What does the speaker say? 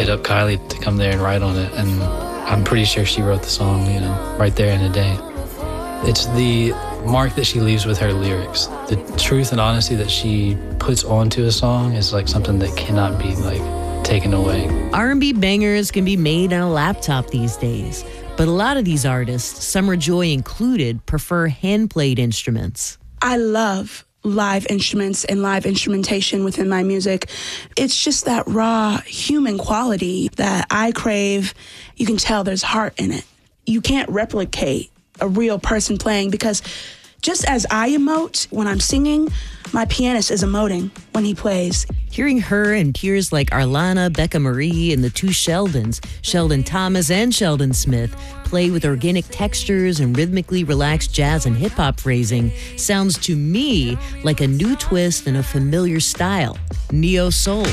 hit up Kylie to come there and write on it, and I'm pretty sure she wrote the song, right there in a day. It's the mark that she leaves with her lyrics. The truth and honesty that she puts onto a song is like something that cannot be taken away. R&B bangers can be made on a laptop these days, but a lot of these artists, Summer Joy included, prefer hand-played instruments. I love live instruments and live instrumentation within my music. It's just that raw human quality that I crave. You can tell there's heart in it. You can't replicate a real person playing, because just as I emote when I'm singing, my pianist is emoting when he plays. Hearing her and peers like Arlana, Becca Marie, and the two Sheldons, Sheldon Thomas and Sheldon Smith, play with organic textures and rhythmically relaxed jazz and hip-hop phrasing sounds to me like a new twist in a familiar style, neo soul.